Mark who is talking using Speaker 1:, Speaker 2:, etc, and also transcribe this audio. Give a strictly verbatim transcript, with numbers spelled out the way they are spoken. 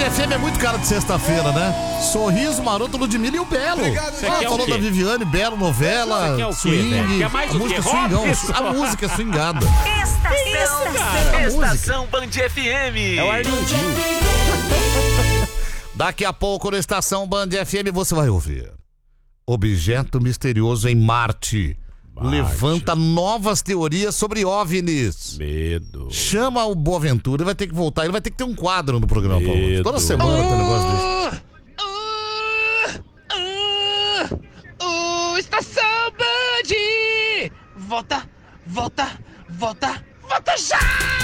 Speaker 1: F M é muito cara de sexta-feira, né? Sorriso, Maroto, Ludmilla e o Belo.
Speaker 2: Você
Speaker 1: Ah,
Speaker 2: quer o
Speaker 1: falou
Speaker 2: quê?
Speaker 1: da Viviane, Belo, novela,
Speaker 2: Você quer o quê,
Speaker 1: swing.
Speaker 2: velho? Quer mais
Speaker 1: A
Speaker 2: o
Speaker 1: música é
Speaker 2: quê?
Speaker 1: swingão.
Speaker 2: Rock?
Speaker 1: A música é swingada.
Speaker 3: Estação, Estação Band F M.
Speaker 2: É o Arlindinho.
Speaker 1: Daqui a pouco na Estação Band F M você vai ouvir. Objeto misterioso em Marte.
Speaker 2: Marte.
Speaker 1: Levanta novas teorias sobre OVNIs.
Speaker 2: Medo.
Speaker 1: Chama o Boaventura, ele vai ter que voltar, ele vai ter que ter um quadro no programa, Paulo.
Speaker 2: Medo.
Speaker 1: Toda semana tem um negócio desse.
Speaker 4: Uh, Estação Band! Volta, volta, volta, volta já!